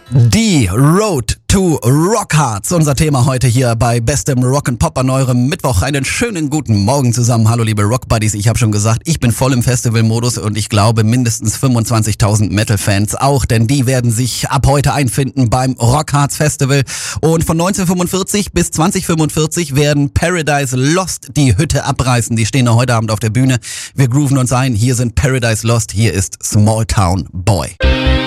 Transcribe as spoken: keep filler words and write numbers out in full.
Die Road to Rockharz, unser Thema heute hier bei bestem Rock'n'Pop an eurem Mittwoch. Einen schönen guten Morgen zusammen. Hallo liebe Rockbuddies, ich habe schon gesagt, ich bin voll im Festivalmodus und ich glaube mindestens fünfundzwanzigtausend Metal-Fans auch, denn die werden sich ab heute einfinden beim Rockharz Festival. Und von neunzehnhundertfünfundvierzig bis zweitausendfünfundvierzig werden Paradise Lost die Hütte abreißen. Die stehen heute Abend auf der Bühne. Wir grooven uns ein. Hier sind Paradise Lost, hier ist Small Town Boy.